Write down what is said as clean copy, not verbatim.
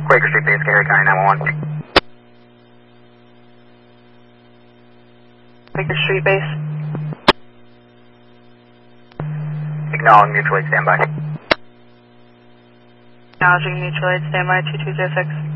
Quaker Street Base, Harry County 911. Quaker Street Base. Acknowledging mutual aid, standby. Acknowledging mutual aid, standby 2206.